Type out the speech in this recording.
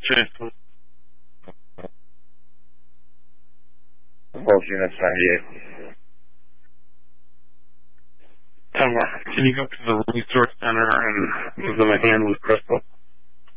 Jason. Both units 98. Can you go to the resource center and give them a hand with Crystal?